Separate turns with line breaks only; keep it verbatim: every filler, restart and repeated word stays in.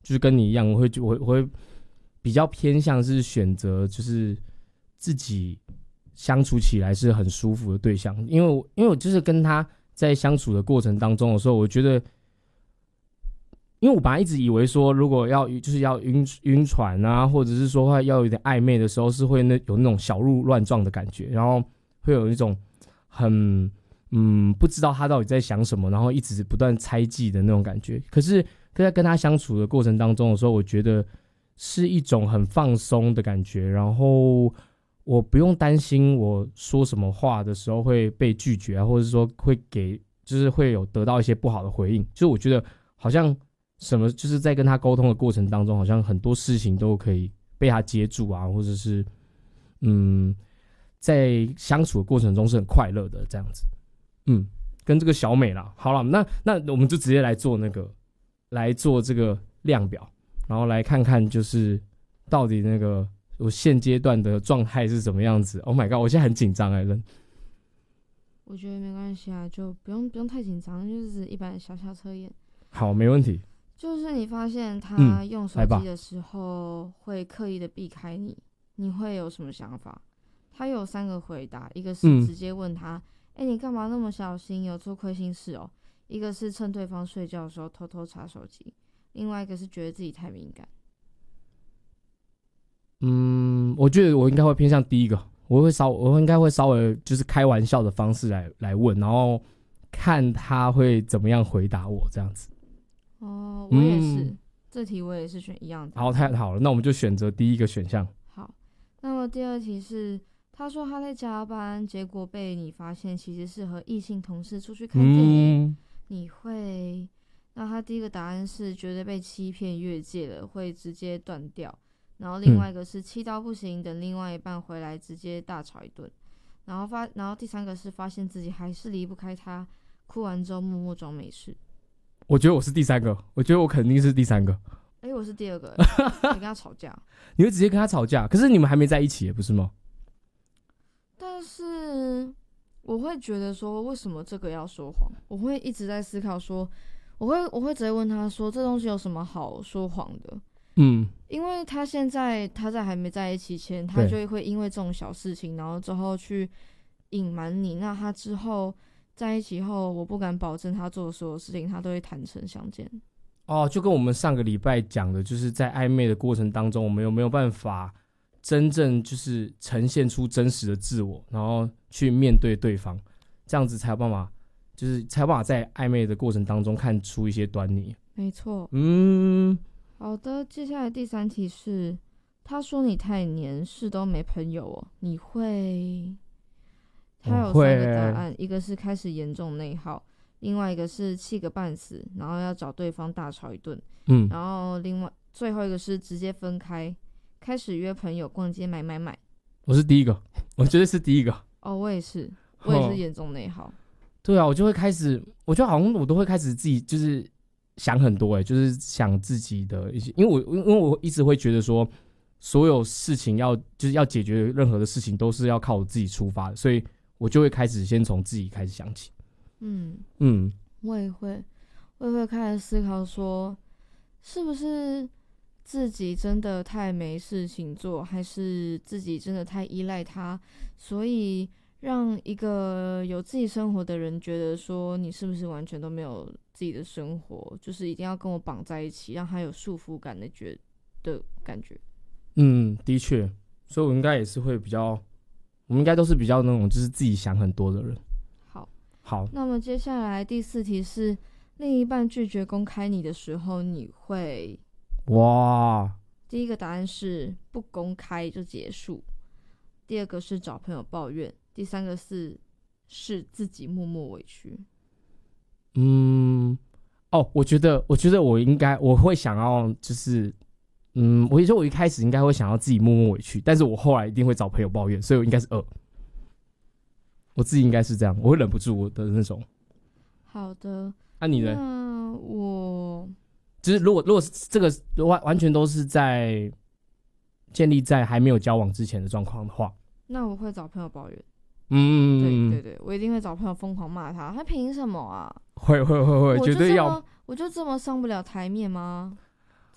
就是跟你一样，我会我会我会比较偏向是选择就是自己相处起来是很舒服的对象，因为我因为我就是跟他在相处的过程当中的时候，我觉得，因为我本来一直以为说，如果要就是要晕晕船啊，或者是说要有点暧昧的时候，是会那有那种小鹿乱撞的感觉，然后会有一种很嗯不知道他到底在想什么，然后一直不断猜忌的那种感觉。可是在跟他相处的过程当中的时候，我觉得是一种很放松的感觉，然后我不用担心我说什么话的时候会被拒绝啊，或者说会给就是会有得到一些不好的回应。就是我觉得好像什么就是在跟他沟通的过程当中，好像很多事情都可以被他接住啊，或者是嗯在相处的过程中是很快乐的这样子。嗯，跟这个小美啦，好了，那那我们就直接来做那个来做这个量表，然后来看看就是到底那个我现阶段的状态是什么样子。 Oh my god， 我现在很紧张哎，人。
我觉得没关系啊，就不用不用太紧张，就是一般的小小测验。
好，没问题。
就是你发现他用手
嗯、
机的时候会刻意的避开你，你会有什么想法？他有三个回答，一个是直接问他，哎、嗯欸，你干嘛那么小心？有做亏心事哦？一个是趁对方睡觉的时候偷偷查手机，另外一个是觉得自己太敏感。
嗯，我觉得我应该会偏向第一个，我会稍我应该会稍微就是开玩笑的方式来来问，然后看他会怎么样回答我这样子。
哦，我也是，嗯、这题我也是选一样的。
好，太好了，那我们就选择第一个选项。
好，那么第二题是，他说他在加班，结果被你发现其实是和异性同事出去看电影，嗯、你会？那他第一个答案是觉得被欺骗越界了，会直接断掉。然后另外一个是气到不行，等另外一半回来直接大吵一顿。然后发，然后第三个是发现自己还是离不开他，哭完之后默默装没事。
我觉得我是第三个，我觉得我肯定是第三个。
哎、欸，我是第二个，你跟他吵架。
你会直接跟他吵架？可是你们还没在一起，不是吗？
但是我会觉得说，为什么这个要说谎？我会一直在思考说，我会我会直接问他说，这东西有什么好说谎的？嗯，因为他现在他在还没在一起前，他就会因为这种小事情，然后之后去隐瞒你。那他之后在一起后，我不敢保证他做的所有事情，他都会坦诚相见。
哦，就跟我们上个礼拜讲的，就是在暧昧的过程当中，我们有没有办法真正就是呈现出真实的自我，然后去面对对方，这样子才有办法，就是才有办法在暧昧的过程当中看出一些端倪。
没错。
嗯。
好的，接下来第三题是，他说你太黏，事都没朋友哦，你会？他有三个答案，一个是开始严重内耗，另外一个是气个半死，然后要找对方大吵一顿，嗯，然后另外最后一个是直接分开，开始约朋友逛街买买买。
我是第一个，我觉得是第一个。
哦，我也是，我也是严重内耗。
对啊，我就会开始，我觉得好像我都会开始自己就是想很多、欸，就是想自己的一些，因为我因为我一直会觉得说，所有事情要就是要解决任何的事情都是要靠我自己出发的，所以我就会开始先从自己开始想起。嗯
嗯，我也会，我也会开始思考说，是不是自己真的太没事情做，还是自己真的太依赖他，所以让一个有自己生活的人觉得说，你是不是完全都没有自己的生活，就是一定要跟我绑在一起，让他有束缚感的觉的感觉。
嗯，的确，所以我应该也是会比较，我们应该都是比较那种就是自己想很多的人。
好，
好，
那么接下来第四题是，另一半拒绝公开你的时候，你会？
哇，
第一个答案是不公开就结束，第二个是找朋友抱怨，第三个是是自己默默委屈。
嗯，哦，我觉得，我觉得我应该我会想要就是，嗯，我觉得我一开始应该会想要自己默默委屈，但是我后来一定会找朋友抱怨，所以我应该是二，我自己应该是这样，我会忍不住的那种。
好的，
那、啊、你呢？
那我
就是如果如果是这个完完全都是在建立在还没有交往之前的状况的话，
那我会找朋友抱怨。
嗯，
对对对，我一定会找朋友疯狂骂他，他凭什么啊？
会会会会，绝对要。
我就这么上不了台面吗？